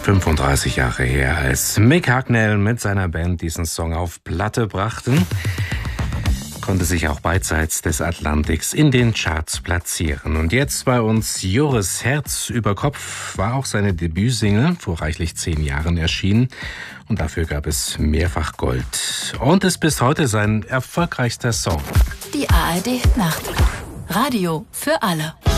35 Jahre her, als Mick Hucknall mit seiner Band diesen Song auf Platte brachten, konnte sich auch beidseits des Atlantiks in den Charts platzieren. Und jetzt bei uns Joris Herz über Kopf war auch seine Debütsingle, vor reichlich 10 Jahren erschienen. Und dafür gab es mehrfach Gold. Und ist bis heute sein erfolgreichster Song. Die ARD Nacht. Radio für alle.